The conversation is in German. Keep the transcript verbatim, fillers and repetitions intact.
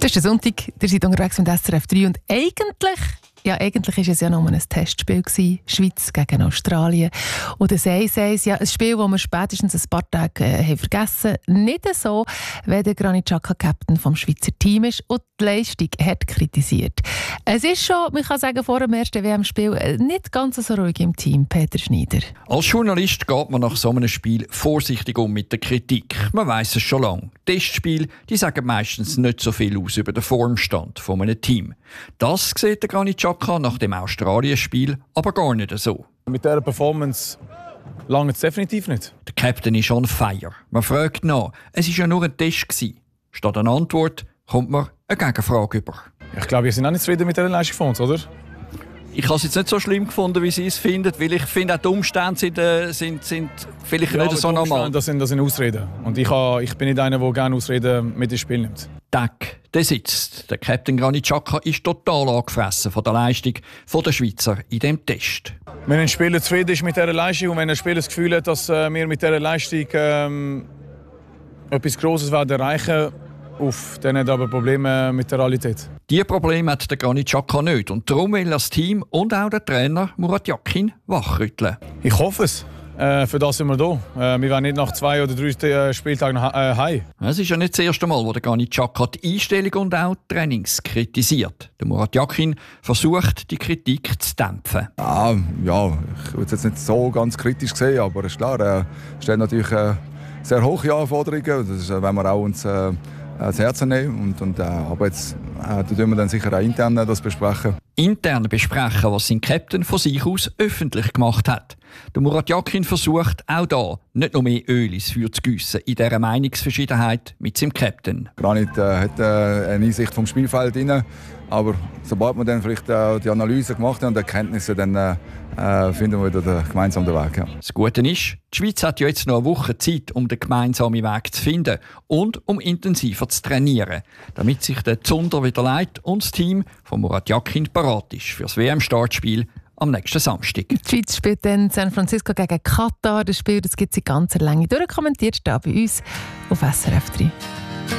Das ist der Sonntag, ihr seid unterwegs mit S R F drei und eigentlich, ja eigentlich ist es ja noch ein Testspiel gewesen, Schweiz gegen Australien. Und das eins eins, ja, ein Spiel, das wir spätestens ein paar Tage äh, haben vergessen. Nicht so, wenn der Granit Xhaka Captain vom Schweizer Team ist und die Leistung hat kritisiert. Es ist schon, man kann sagen, vor dem ersten W M-Spiel nicht ganz so ruhig im Team, Peter Schneider. Als Journalist geht man nach so einem Spiel vorsichtig um mit der Kritik. Man weiss es schon lange. Testspiele, die sagen meistens nicht so viel aus über den Formstand von einem Team. Das sieht der Granit Xhaka nach dem Australien-Spiel aber gar nicht so. Mit dieser Performance lange es definitiv nicht. Der Captain ist on fire. Man fragt nach. Es war ja nur ein Test. Statt einer Antwort kommt man eine Gegenfrage über. Ich glaube, wir sind auch nicht zufrieden mit dieser Leistung von uns, oder? Ich habe es jetzt nicht so schlimm gefunden, wie Sie es finden, weil ich finde, auch die Umstände sind, äh, sind, sind vielleicht ja, nicht so normal. Das sind, das sind Ausreden. Und ich, habe, ich bin nicht einer, der gerne Ausreden mit ins Spiel nimmt. Tag, der sitzt. Der Captain Granit Xhaka ist total angefressen von der Leistung der Schweizer in diesem Test. Wenn ein Spieler zufrieden ist mit dieser Leistung und wenn ein Spieler das Gefühl hat, dass äh, wir mit dieser Leistung ähm, etwas Grosses werden erreichen, Uff, dann hat er aber Probleme mit der Realität. Diese Probleme hat der Granit Xhaka nicht. Und darum will das Team und auch der Trainer Murat Yakin wachrütteln. Ich hoffe es. Äh, für das sind wir da. Äh, wir werden nicht nach zwei oder drei Spieltagen äh, heim. Es ist ja nicht das erste Mal, wo der Granit Xhaka die Einstellung und auch die Trainings kritisiert. Der Murat Yakin versucht, die Kritik zu dämpfen. Ah, ja, ich würde es jetzt nicht so ganz kritisch sehen, aber es ist klar, er stellt natürlich äh, sehr hohe Anforderungen. Das ist, äh, wenn wir auch uns äh, das Herz nehmen. Und, und, äh, aber jetzt äh, tun wir dann sicher auch intern das besprechen. Intern besprechen, was sein Captain von sich aus öffentlich gemacht hat. Der Murat Yakin versucht auch da nicht noch mehr Öl ins Feuer zu gießen in dieser Meinungsverschiedenheit mit seinem Captain. Granit äh, hat äh, eine Einsicht vom Spielfeld rein, aber sobald wir dann vielleicht äh, die Analyse gemacht haben und Erkenntnisse, dann äh, äh, finden wir wieder den gemeinsamen Weg. Ja. Das Gute ist, die Schweiz hat ja jetzt noch eine Woche Zeit, um den gemeinsamen Weg zu finden und um intensiver zu trainieren, damit sich der Zunder wieder leitet und das Team von Murat Yakin parat ist für das W M-Startspiel am nächsten Samstag. Die Schweiz spielt dann San Francisco gegen Katar. Das Spiel gibt es in ganzer Länge durchkommentiert, da bei uns auf S R F drei.